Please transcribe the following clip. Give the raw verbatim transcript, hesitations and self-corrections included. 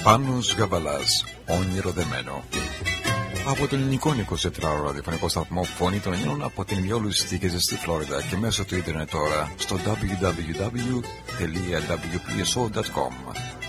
Πάνος Γαβαλάς, όνειρο δεμένο. Από τον ελληνικό εικοσιτετράωρο ραδιοφωνικό σταθμό Φωνή των Ελλήνων από την Ιόλουστη και ζεστή Φλόριδα και μέσω του ίντερνετ τώρα στο double-u double-u double-u τελεία double-u πι ες ο τελεία com.